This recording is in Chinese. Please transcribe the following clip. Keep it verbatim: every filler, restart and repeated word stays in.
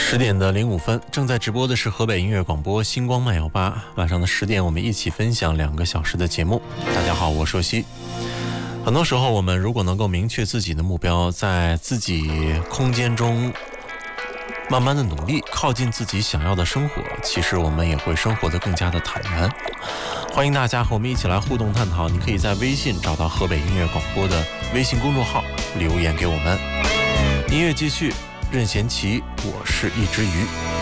十点的零五分，正在直播的是河北音乐广播星光慢摇吧。晚上的十点，我们一起分享两个小时的节目。大家好，我是硕熙。很多时候，我们如果能够明确自己的目标，在自己空间中慢慢的努力，靠近自己想要的生活，其实我们也会生活得更加的坦然。欢迎大家和我们一起来互动探讨，你可以在微信找到河北音乐广播的微信公众号留言给我们。音乐继续，任贤齐，我是一只鱼。